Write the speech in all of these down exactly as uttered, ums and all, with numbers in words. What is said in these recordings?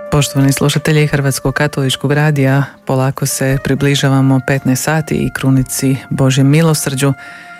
Poštovani slušatelji Hrvatskog katoličkog radija, polako se približavamo petnaest sati i krunici Božjem milosrđu.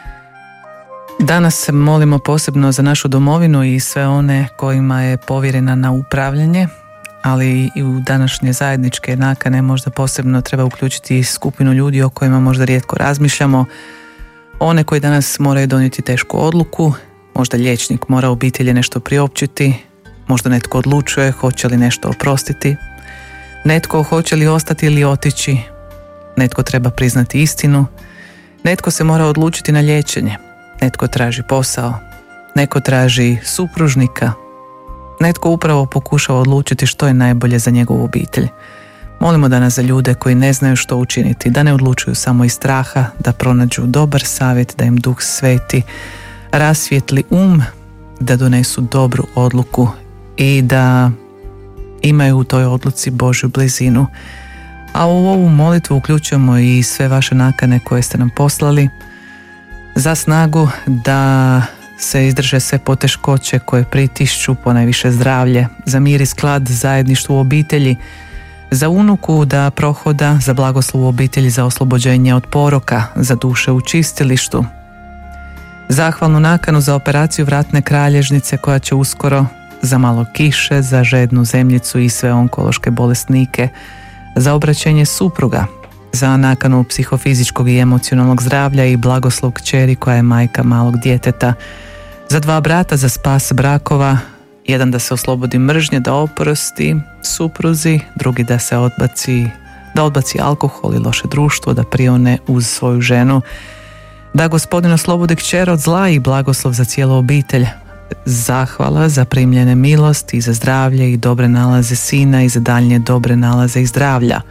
Danas se molimo posebno za našu domovinu i sve one kojima je povjerena na upravljanje, ali i u današnje zajedničke nakane možda posebno treba uključiti skupinu ljudi o kojima možda rijetko razmišljamo, one koji danas moraju donijeti tešku odluku, možda liječnik mora obitelji nešto priopćiti, možda netko odlučuje hoće li nešto oprostiti, netko hoće li ostati ili otići, netko treba priznati istinu, netko se mora odlučiti na liječenje, netko traži posao, netko traži supružnika, netko upravo pokušava odlučiti što je najbolje za njegovu obitelj. Molimo danas za ljude koji ne znaju što učiniti, da ne odlučuju samo iz straha, da pronađu dobar savjet, da im Duh Sveti rasvijetli um, da donesu dobru odluku i da imaju u toj odluci Božju blizinu. A u ovu molitvu uključujemo i sve vaše nakane koje ste nam poslali za snagu da se izdrže sve poteškoće koje pritišću, ponajviše zdravlje, za mir i sklad, zajedništvo u obitelji, za unuku da prohoda, za blagoslov u obitelji, za oslobođenje od poroka, za duše u čistilištu. Zahvalnu nakanu za operaciju vratne kralježnice koja će uskoro, za malo kiše, za žednu zemljicu i sve onkološke bolesnike, za obraćenje supruga, za nakanu psihofizičkog i emocionalnog zdravlja i blagoslov kćeri koja je majka malog djeteta, za dva brata za spas brakova, jedan da se oslobodi mržnje, da oprosti supruzi, drugi da se odbaci, da odbaci alkohol i loše društvo, da prione uz svoju ženu, da Gospodin oslobodi kćer od zla i blagoslov za cijelu obitelj. Zahvala za primljene milosti i za zdravlje i dobre nalaze sina i za daljnje dobre nalaze i zdravlja.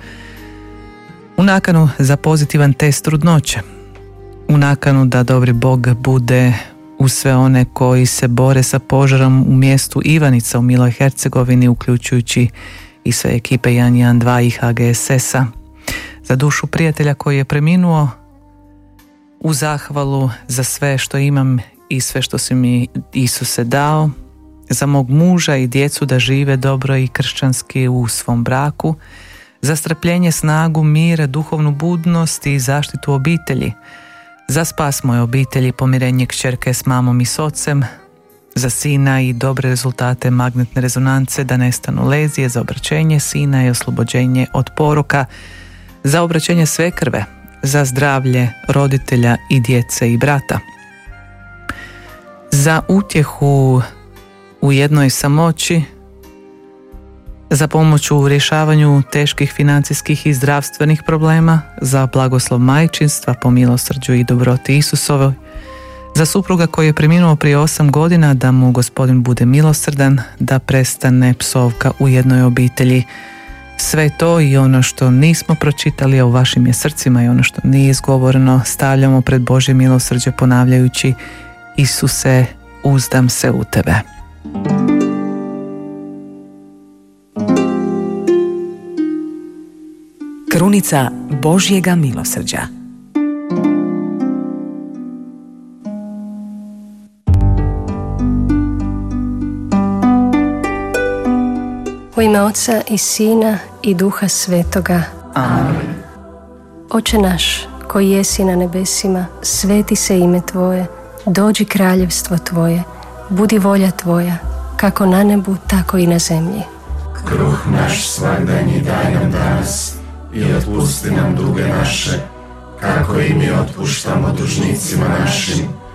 U nakanu za pozitivan test trudnoće. U nakanu da dobri Bog bude uz sve one koji se bore sa požarom u mjestu Ivanica u Miloj Hercegovini, uključujući i sve ekipe jedan jedan dva i H G S S-a. Za dušu prijatelja koji je preminuo, u zahvalu za sve što imam i sve što si mi Isuse dao, za mog muža i djecu da žive dobro i kršćanski u svom braku, za strpljenje, snagu, mir, duhovnu budnost i zaštitu obitelji, za spas moje obitelji, pomirenje kćerke s mamom i s ocem, za sina i dobre rezultate magnetne rezonance, da nestanu lezije, za obraćenje sina i oslobođenje od poroka, za obraćenje svekrve, za zdravlje roditelja i djece i brata, za utjehu u jednoj samoći, za pomoć u rješavanju teških financijskih i zdravstvenih problema, za blagoslov majčinstva po milosrđu i dobroti Isusovoj, za supruga koji je preminuo prije osam godina, da mu Gospodin bude milosrdan, da prestane psovka u jednoj obitelji. Sve to i ono što nismo pročitali, a u vašim je srcima, i ono što nije izgovoreno stavljamo pred Božje milosrđe ponavljajući: Isuse, uzdam se u tebe. Krunica Božjega milosrđa. U ime Oca i Sina i Duha Svetoga. Amen. Oče naš, koji jesi na nebesima, sveti se ime Tvoje, dođi kraljevstvo Tvoje, budi volja Tvoja, kako na nebu, tako i na zemlji. Kruh naš svagdanji daj nam danas i otpusti nam duge naše, kako i mi otpuštamo dužnicima našim,